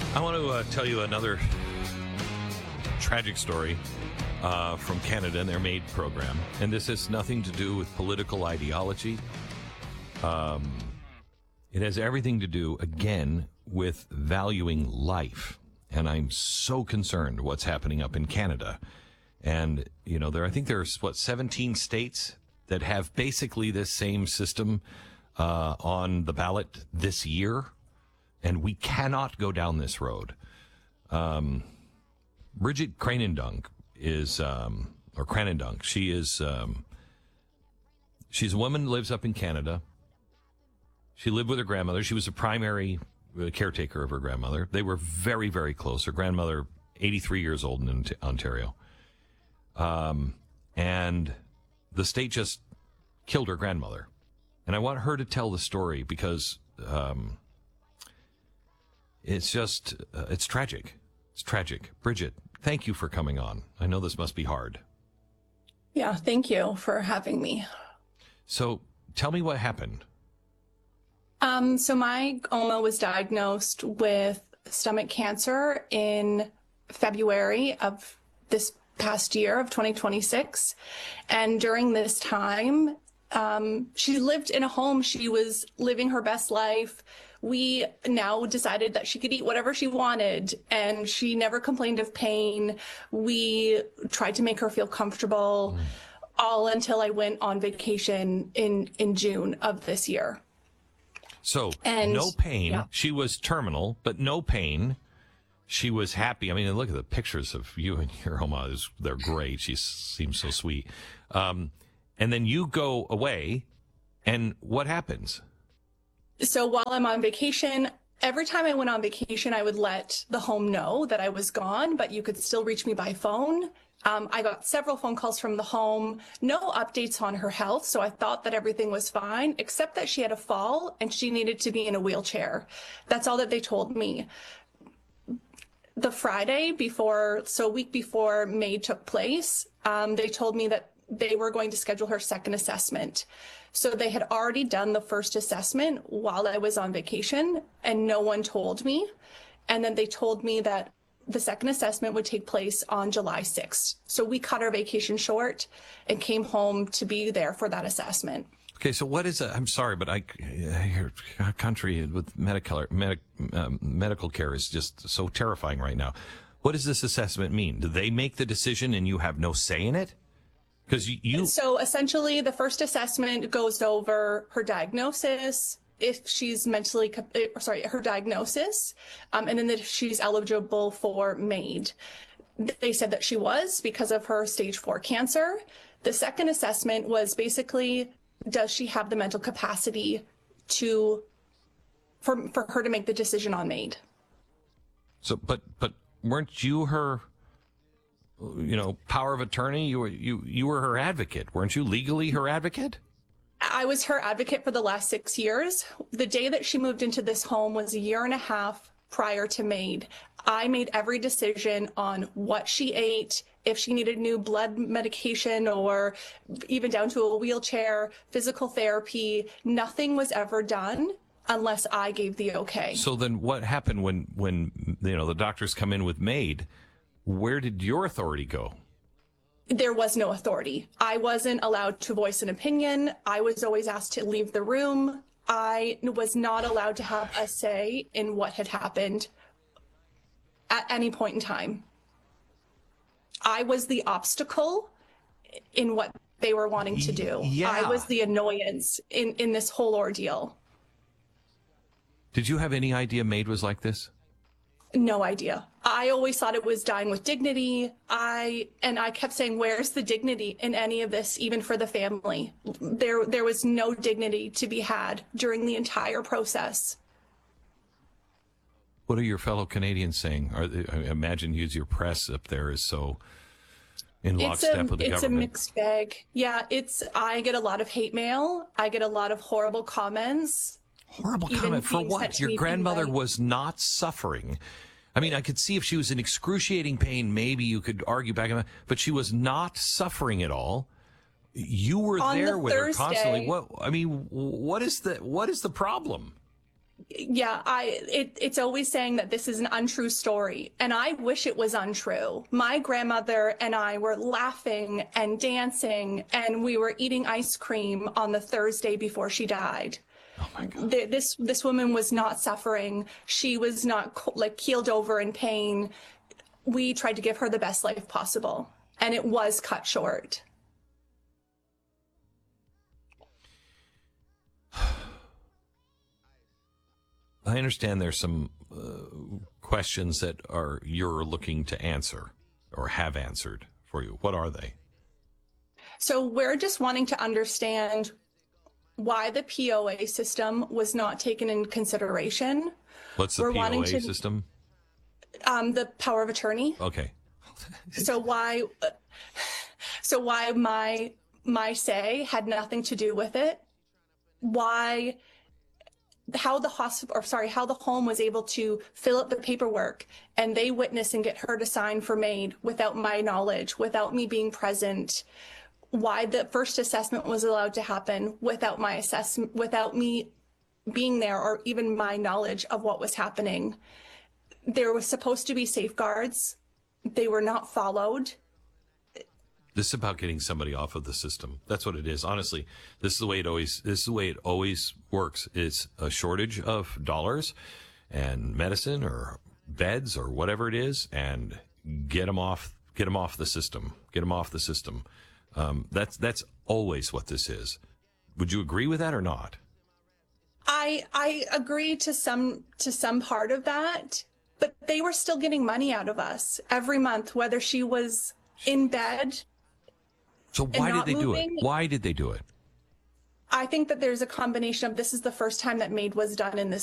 I want to tell you another tragic story from Canada and their MAID program. And this has nothing to do with political ideology. It has everything to do, again, with valuing life. And I'm so concerned what's happening up in Canada. And, you know, I think there's, 17 states that have basically this same system on the ballot this year. And we cannot go down this road. Bridget Cranendunk is, or Cranendunk, she is, she's a woman who lives up in Canada. She lived with her grandmother. She was a primary caretaker of her grandmother. They were very, very close. Her grandmother, 83 years old in Ontario. And the state just killed her grandmother. And I want her to tell the story because it's just, it's tragic. It's tragic. Bridget, thank you for coming on. I know this must be hard. Yeah, thank you for having me. So tell me what happened. So my Oma was diagnosed with stomach cancer in February of this past year of 2026. And during this time, she lived in a home. She was living her best life. We now decided that she could eat whatever she wanted, and she never complained of pain. We tried to make her feel comfortable, all until I went on vacation in June of this year. So, no pain. Yeah. She was terminal, but no pain. She was happy. I mean, look at the pictures of you and your Oma. They're great. She seems so sweet. And then you go away, and what happens? So while I'm on vacation, every time I went on vacation, I would let the home know that I was gone, but you could still reach me by phone. I got several phone calls from the home, no updates on her health, so I thought that everything was fine, except that she had a fall and she needed to be in a wheelchair. That's all that they told me. The Friday before, so a week before MAID took place, they told me that they were going to schedule her second assessment. So they had already done the first assessment while I was on vacation, and no one told me. And then they told me that the second assessment would take place on July 6th. So we cut our vacation short and came home to be there for that assessment. Okay, so what is I'm sorry, but your country with medical care is just so terrifying right now. What does this assessment mean? Do they make the decision and you have no say in it? Because you. So essentially, the first assessment goes over her diagnosis, if she's her diagnosis, and then if she's eligible for MAID. They said that she was because of her stage 4 cancer. The second assessment was basically, does she have the mental capacity for her to make the decision on MAID? So, but weren't you her, power of attorney? You were her advocate, weren't you? Legally her advocate? I was her advocate for the last 6 years. The day that she moved into this home was a year and a half prior to MAID. I made every decision on what she ate, if she needed new blood medication or even down to a wheelchair, physical therapy. Nothing was ever done unless I gave the okay. So then what happened when the doctors come in with MAID? Where did your authority go? There was no authority. I wasn't allowed to voice an opinion. I was always asked to leave the room. I was not allowed to have a say in what had happened at any point in time. I was the obstacle in what they were wanting to do. Yeah. I was the annoyance in this whole ordeal. Did you have any idea MAID was like this? No idea. I always thought it was dying with dignity. I kept saying, where's the dignity in any of this, even for the family? There was no dignity to be had during the entire process. What are your fellow Canadians saying? I imagine your press up there is so in lockstep with the government. It's a mixed bag. Yeah, I get a lot of hate mail. I get a lot of horrible comments. Horrible comment for what? Your grandmother was not suffering. I mean, I could see if she was in excruciating pain, maybe you could argue back, but she was not suffering at all. You were there with her constantly. What is the problem? Yeah, it's always saying that this is an untrue story, and I wish it was untrue. My grandmother and I were laughing and dancing, and we were eating ice cream on the Thursday before she died. Oh my God. This woman was not suffering. She was not like keeled over in pain. We tried to give her the best life possible, and it was cut short. I understand there's some questions that you're looking to answer or have answered for you. What are they? So we're just wanting to understand why the POA system was not taken in consideration. What's the We're POA wanting to- system? The power of attorney. Okay. So why my say had nothing to do with it? How the home was able to fill up the paperwork and they witness and get her to sign for MAID without my knowledge, without me being present. Why the first assessment was allowed to happen without my assessment, without me being there or even my knowledge of what was happening. There was supposed to be safeguards. They were not followed. This is about getting somebody off of the system. That's what it is. Honestly, this is the way it always works. It's a shortage of dollars and medicine or beds or whatever it is, and get them off the system. Get them off the system. That's always what this is. Would you agree with that or not? I agree to some part of that, but they were still getting money out of us every month, whether she was in bed. So why did they do it? moving. Why did they do it? I think that there's a combination of this is the first time that MAID was done in this